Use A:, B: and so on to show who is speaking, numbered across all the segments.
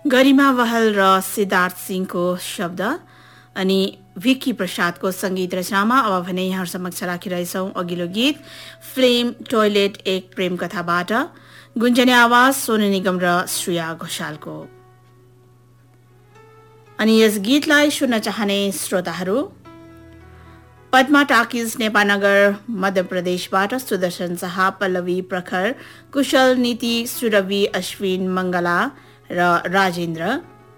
A: गरिमा बहल र सिद्धार्थ सिंहको शब्द अनि भिकी प्रसादको संगीत रचनामा अब भने यहाँ समक्ष राखिरहेछौं अघिल्लो गीत फ्लेम टोयलेट एक प्रेम कथाबाट गुन्जने आवाज सोनु निगम र श्रेया घोषालको। अनि यस गीतलाई सुन्न चाहने श्रोताहरू पद्मा टाकिज नेपानगर मध्य प्रदेशबाट सुदर्शन शाह पल्लवी प्रखर कुशल नीति सुरभि अश्विन मंगला र राजेन्द्र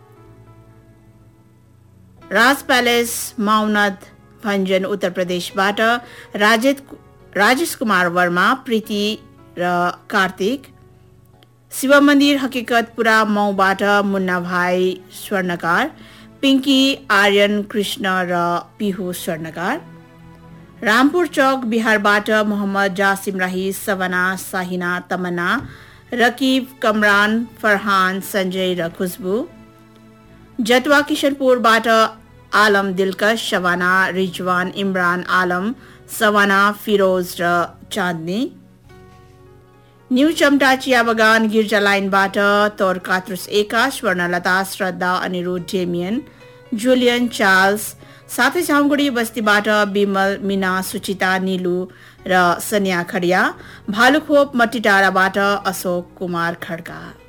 A: राज प्यालेस माउनद भञ्जन उत्तर प्रदेशबाट राजेश कुमार वर्मा प्रीति र कार्तिक शिव मन्दिर हकीकतपुरा मौबाट मुन्ना भाइ स्वर्णकार पिंकी आर्यन कृष्ण र पिहु स्वर्णकार रामपुर चौक बिहारबाट मोहम्मद जासिम राही सवना साहिना तमन्ना रकीब कमरान फरहान संजय र खुशबू जतवा किशनपुरबाट आलम दिलकश शवाना रिजवान इमरान आलम सवाना फिरोज र चाँदनी न्यू चम्टा चिया बगान गिर्जा लाइनबाट तोर कात्रुस एका स्वर्णलता श्रद्धा अनिरुद्ध जेमियन जुलियन चार्ल्स साथै झामगुडी बस्तीबाट बिमल मीना सुचिता नीलु र सनिया खडिया भालुखोप मट्टीटाराबाट अशोक कुमार खड्का।